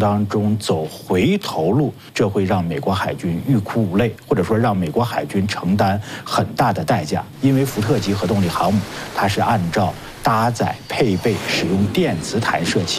当中走回头路，这会让美国海军欲哭无泪，或者说让美国海军承担很大的代价。因为福特级核动力航母，它是按照搭载、配备、使用电磁弹射器。